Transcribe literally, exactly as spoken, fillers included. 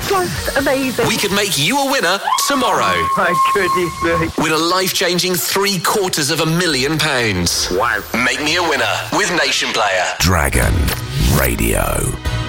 just amazing. We could make you a winner tomorrow. Oh, my goodness me. Win a life-changing three quarters of a million pounds. Wow. Make me a winner with Nation Player. Dragon Radio.